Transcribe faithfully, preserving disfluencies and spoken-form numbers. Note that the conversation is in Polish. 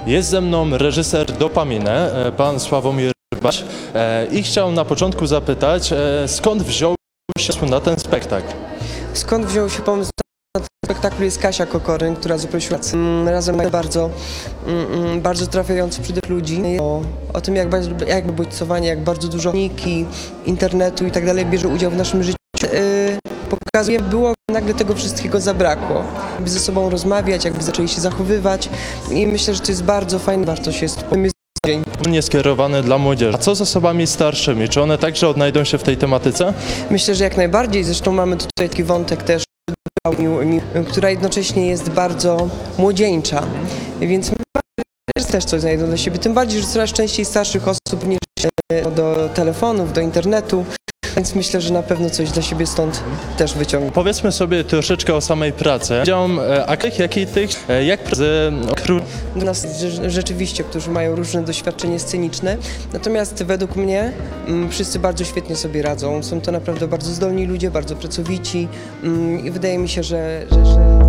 Jest ze mną reżyser Dopamine, pan Sławomir Baś, i chciałem na początku zapytać, skąd wziął się pomysł na ten spektakl? Skąd wziął się pomysł na ten spektakl? Jest Kasia Kokoryn, która zaprosiła razem bardzo, bardzo trafiający przy tych ludzi o, o tym, jak, jak bodźcowanie, jak bardzo dużo niki, internetu i tak dalej bierze udział w naszym życiu. Yy, pokazuje, było nagle tego wszystkiego zabrakło. Jakby ze sobą rozmawiać, jakby zaczęli się zachowywać i myślę, że to jest bardzo fajne, warto się jest dzień. Nie skierowany dla młodzieży. A co z osobami starszymi? Czy one także odnajdą się w tej tematyce? Myślę, że jak najbardziej. Zresztą mamy tutaj taki wątek też, która jednocześnie jest bardzo młodzieńcza, więc też coś znajdą dla siebie. Tym bardziej, że coraz częściej starszych osób nie do telefonów, do internetu. Więc myślę, że na pewno coś dla siebie stąd też wyciągną. Powiedzmy sobie troszeczkę o samej pracy. Widziałem aktorów, jak i tych, jak z Do nas rzeczywiście, którzy mają różne doświadczenie sceniczne. Natomiast według mnie m, wszyscy bardzo świetnie sobie radzą. Są to naprawdę bardzo zdolni ludzie, bardzo pracowici m, i wydaje mi się, że, że, że